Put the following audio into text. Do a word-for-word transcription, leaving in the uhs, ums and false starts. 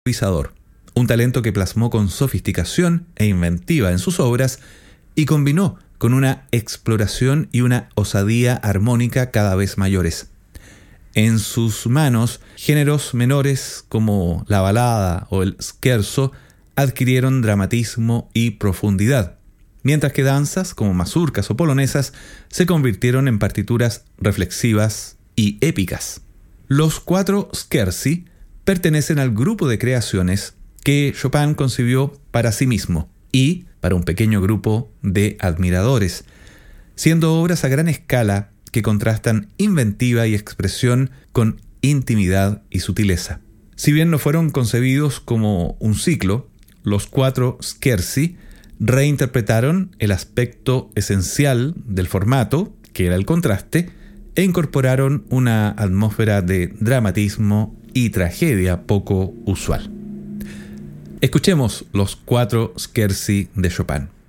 improvisador, un talento que plasmó con sofisticación e inventiva en sus obras y combinó con una exploración y una osadía armónica cada vez mayores. En sus manos, géneros menores como la balada o el scherzo adquirieron dramatismo y profundidad, mientras que danzas como mazurcas o polonesas se convirtieron en partituras reflexivas y épicas. Los cuatro scherzi pertenecen al grupo de creaciones que Chopin concibió para sí mismo y para un pequeño grupo de admiradores, siendo obras a gran escala que contrastan inventiva y expresión con intimidad y sutileza. Si bien no fueron concebidos como un ciclo, los cuatro scherzi reinterpretaron el aspecto esencial del formato, que era el contraste, e incorporaron una atmósfera de dramatismo y tragedia poco usual. Escuchemos los cuatro scherzi de Chopin.